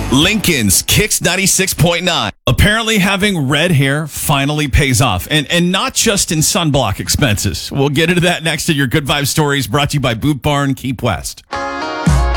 Lincoln's Kicks 96.9. Apparently having red hair finally pays off, and not just in sunblock expenses. We'll get into that next in your Good Vibe Stories, brought to you by Boot Barn Keep West.